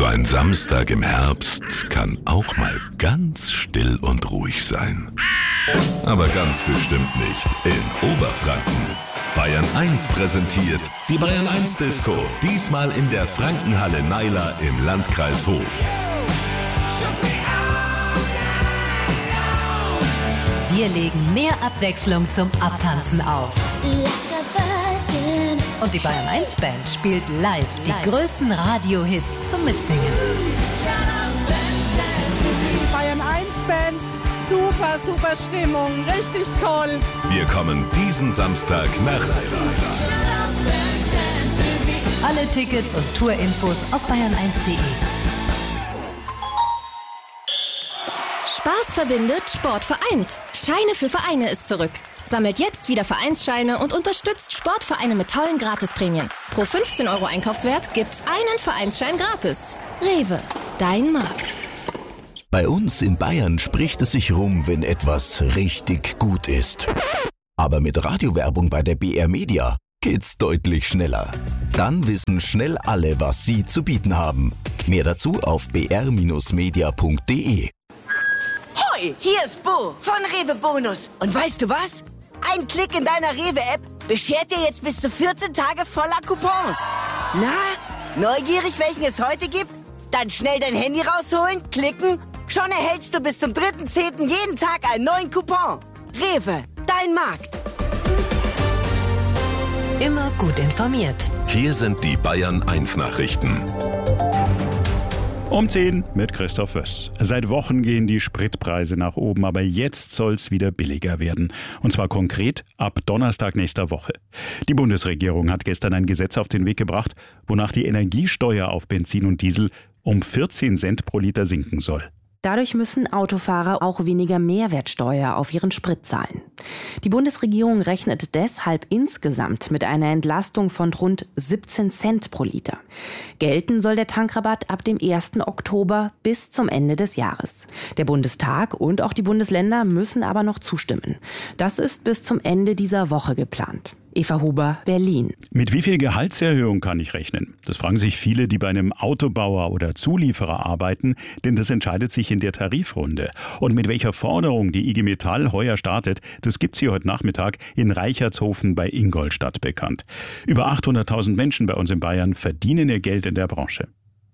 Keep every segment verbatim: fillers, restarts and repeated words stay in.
So ein Samstag im Herbst kann auch mal ganz still und ruhig sein. Aber ganz bestimmt nicht in Oberfranken. Bayern eins präsentiert die Bayern eins Disco. Diesmal in der Frankenhalle Naila im Landkreis Hof. Wir legen mehr Abwechslung zum Abtanzen auf. Und die Bayern eins Band spielt live die größten Radiohits zum Mitsingen. Bayern eins Band, super, super Stimmung, richtig toll. Wir kommen diesen Samstag nach Naila. Alle Tickets und Tourinfos auf bayern eins punkt de. Spaß verbindet, Sport vereint. Scheine für Vereine ist zurück. Sammelt jetzt wieder Vereinsscheine und unterstützt Sportvereine mit tollen Gratisprämien. Pro fünfzehn Euro Einkaufswert gibt's einen Vereinsschein gratis. Rewe, dein Markt. Bei uns in Bayern spricht es sich rum, wenn etwas richtig gut ist. Aber mit Radiowerbung bei der B R Media geht's deutlich schneller. Dann wissen schnell alle, was sie zu bieten haben. Mehr dazu auf b r media punkt de. Hoi, hier ist Bo von Rewe Bonus. Und weißt du was? Ein Klick in deiner Rewe-App beschert dir jetzt bis zu vierzehn Tage voller Coupons. Na, neugierig, welchen es heute gibt? Dann schnell dein Handy rausholen, klicken. Schon erhältst du bis zum dritten zehnten jeden Tag einen neuen Coupon. Rewe, dein Markt. Immer gut informiert. Hier sind die Bayern eins Nachrichten. Um zehn mit Christoph Wöss. Seit Wochen gehen die Spritpreise nach oben, aber jetzt soll es wieder billiger werden. Und zwar konkret ab Donnerstag nächster Woche. Die Bundesregierung hat gestern ein Gesetz auf den Weg gebracht, wonach die Energiesteuer auf Benzin und Diesel um vierzehn Cent pro Liter sinken soll. Dadurch müssen Autofahrer auch weniger Mehrwertsteuer auf ihren Sprit zahlen. Die Bundesregierung rechnet deshalb insgesamt mit einer Entlastung von rund siebzehn Cent pro Liter. Gelten soll der Tankrabatt ab dem ersten Oktober bis zum Ende des Jahres. Der Bundestag und auch die Bundesländer müssen aber noch zustimmen. Das ist bis zum Ende dieser Woche geplant. Eva Huber, Berlin. Mit wie viel Gehaltserhöhung kann ich rechnen? Das fragen sich viele, die bei einem Autobauer oder Zulieferer arbeiten, denn das entscheidet sich in der Tarifrunde. Und mit welcher Forderung die I G Metall heuer startet, das gibt's hier heute Nachmittag in Reichertshofen bei Ingolstadt bekannt. Über achthunderttausend Menschen bei uns in Bayern verdienen ihr Geld in der Branche.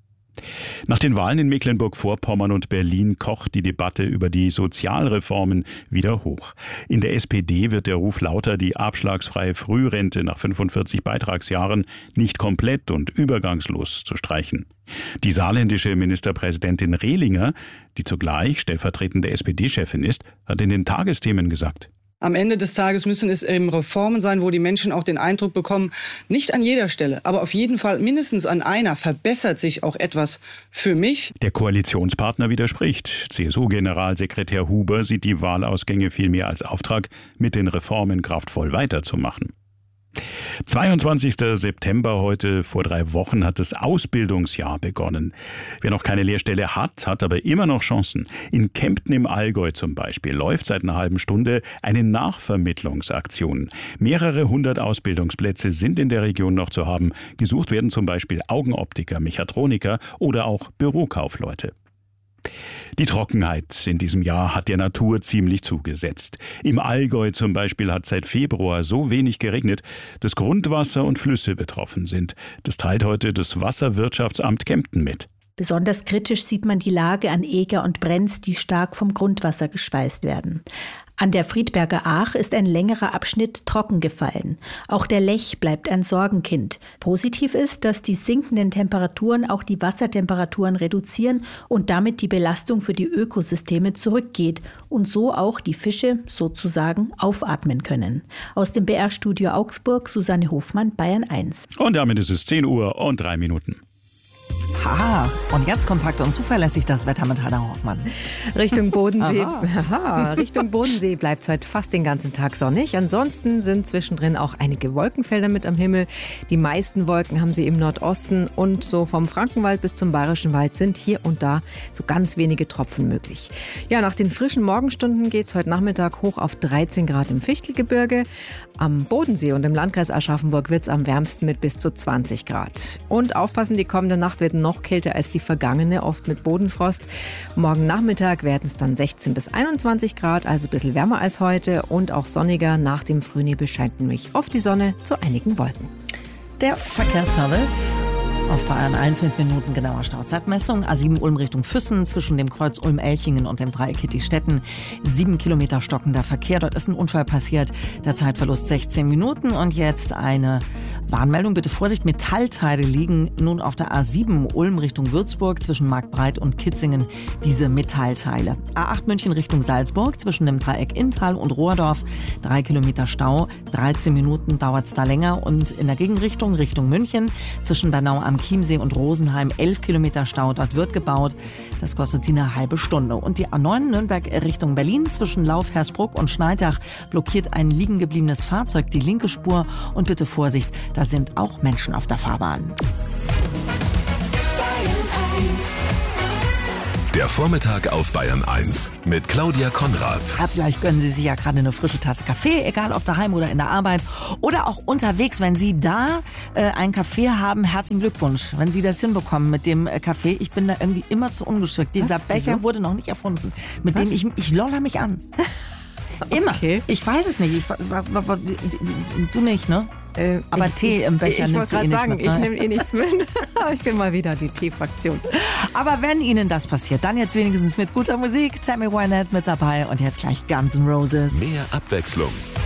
Nach den Wahlen in Mecklenburg-Vorpommern und Berlin kocht die Debatte über die Sozialreformen wieder hoch. In der S P D wird der Ruf lauter, die abschlagsfreie Frührente nach fünfundvierzig Beitragsjahren nicht komplett und übergangslos zu streichen. Die saarländische Ministerpräsidentin Rehlinger, die zugleich stellvertretende S P D-Chefin ist, hat in den Tagesthemen gesagt: Am Ende des Tages müssen es eben Reformen sein, wo die Menschen auch den Eindruck bekommen, nicht an jeder Stelle, aber auf jeden Fall mindestens an einer verbessert sich auch etwas für mich. Der Koalitionspartner widerspricht. C S U-Generalsekretär Huber sieht die Wahlausgänge vielmehr als Auftrag, mit den Reformen kraftvoll weiterzumachen. zweiundzwanzigster September heute, vor drei Wochen, hat das Ausbildungsjahr begonnen. Wer noch keine Lehrstelle hat, hat aber immer noch Chancen. In Kempten im Allgäu zum Beispiel läuft seit einer halben Stunde eine Nachvermittlungsaktion. Mehrere hundert Ausbildungsplätze sind in der Region noch zu haben. Gesucht werden zum Beispiel Augenoptiker, Mechatroniker oder auch Bürokaufleute. Die Trockenheit in diesem Jahr hat der Natur ziemlich zugesetzt. Im Allgäu zum Beispiel hat seit Februar so wenig geregnet, dass Grundwasser und Flüsse betroffen sind. Das teilt heute das Wasserwirtschaftsamt Kempten mit. Besonders kritisch sieht man die Lage an Eger und Brenz, die stark vom Grundwasser gespeist werden. An der Friedberger Aach ist ein längerer Abschnitt trocken gefallen. Auch der Lech bleibt ein Sorgenkind. Positiv ist, dass die sinkenden Temperaturen auch die Wassertemperaturen reduzieren und damit die Belastung für die Ökosysteme zurückgeht und so auch die Fische sozusagen aufatmen können. Aus dem B R-Studio Augsburg, Susanne Hofmann, Bayern eins. Und damit ist es zehn Uhr und drei Minuten. Ha, und ganz kompakt und zuverlässig das Wetter mit Hanna Hoffmann. Richtung Bodensee, Aha. aha, Richtung Bodensee bleibt es heute fast den ganzen Tag sonnig. Ansonsten sind zwischendrin auch einige Wolkenfelder mit am Himmel. Die meisten Wolken haben sie im Nordosten und so vom Frankenwald bis zum Bayerischen Wald sind hier und da so ganz wenige Tropfen möglich. Ja, nach den frischen Morgenstunden geht es heute Nachmittag hoch auf dreizehn Grad im Fichtelgebirge. Am Bodensee und im Landkreis Aschaffenburg wird es am wärmsten mit bis zu zwanzig Grad. Und aufpassen, die kommende Nacht wird noch kälter als die vergangene, oft mit Bodenfrost. Morgen Nachmittag werden es dann sechzehn bis einundzwanzig Grad, also ein bisschen wärmer als heute und auch sonniger. Nach dem Frühnebel scheint nämlich oft die Sonne zu einigen Wolken. Der Verkehrsservice auf Bayern eins mit minutengenauer Stauzeitmessung. A sieben Ulm Richtung Füssen zwischen dem Kreuz Ulm-Elchingen und dem Dreieck Hitti-Stetten. Sieben Kilometer stockender Verkehr. Dort ist ein Unfall passiert. Der Zeitverlust sechzehn Minuten. Und jetzt eine Warnmeldung. Bitte Vorsicht, Metallteile liegen nun auf der A sieben Ulm Richtung Würzburg zwischen Marktbreit und Kitzingen. Diese Metallteile. A acht München Richtung Salzburg zwischen dem Dreieck Inntal und Rohrdorf. Drei Kilometer Stau. dreizehn Minuten dauert es da länger. Und in der Gegenrichtung Richtung München zwischen Bernau am Chiemsee und Rosenheim, elf Kilometer Stau, dort wird gebaut. Das kostet sie eine halbe Stunde. Und die A neun Nürnberg Richtung Berlin zwischen Lauf, Hersbruck und Schneidach blockiert ein liegen gebliebenes Fahrzeug die linke Spur. Und bitte Vorsicht, da sind auch Menschen auf der Fahrbahn. Der Vormittag auf Bayern eins mit Claudia Konrad. Ja, vielleicht gönnen Sie sich ja gerade eine frische Tasse Kaffee, egal ob daheim oder in der Arbeit oder auch unterwegs. Wenn Sie da äh, einen Kaffee haben, herzlichen Glückwunsch. Wenn Sie das hinbekommen mit dem äh, Kaffee, ich bin da irgendwie immer zu ungeschickt. Dieser Was? Becher Wieso? wurde noch nicht erfunden. Mit Was? dem ich, ich loller mich an. Immer. Okay. Ich weiß es nicht. Ich, du nicht, ne? Äh, Aber ich, Tee ich, im Becher ich, nimmst ich du eh wollte nicht sagen, mit, ich ne? nehme eh nichts mit. Aber ich bin mal wieder die Teefraktion. Aber wenn Ihnen das passiert, dann jetzt wenigstens mit guter Musik. Tammy Wynette mit dabei und jetzt gleich Guns N' Roses. Mehr Abwechslung,